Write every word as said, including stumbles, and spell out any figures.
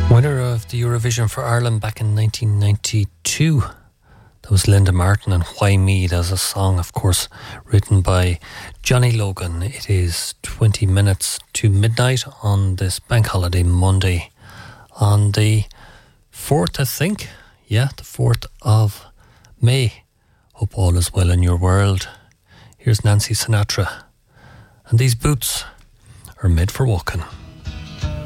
Winner of the Eurovision for Ireland back in nineteen ninety-two. That was Linda Martin, and Why Me? That's a song, of course, written by Johnny Logan. It is twenty minutes to midnight on this bank holiday Monday, on the fourth, I think. Yeah, the fourth of May. Hope all is well in your world. Here's Nancy Sinatra. And these boots are made for walking.